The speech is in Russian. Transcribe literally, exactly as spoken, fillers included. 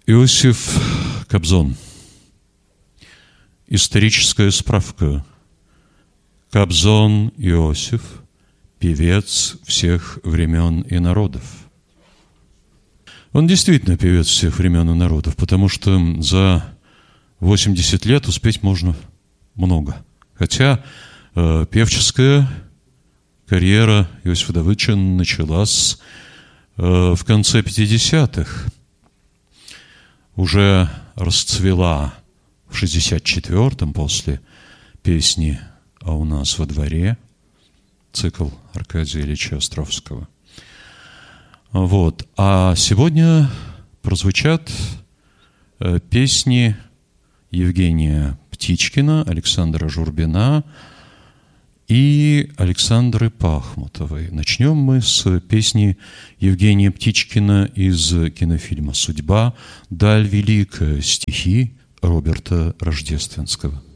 Иосиф Кобзон. Историческая справка. Кобзон Иосиф – певец всех времен и народов. Он действительно певец всех времен и народов, потому что за восемьдесят лет успеть можно много. Хотя э, певческая карьера Иосифа Давыдовича началась э, в конце пятидесятых. Уже расцвела в шестьдесят четвёртом после песни «А у нас во дворе», цикл Аркадия Ильича Островского. Вот. А сегодня прозвучат э, песни Евгения Птичкина, Александра Журбина и Александры Пахмутовой. Начнем мы с песни Евгения Птичкина из кинофильма «Судьба. Даль великая», стихи Роберта Рождественского.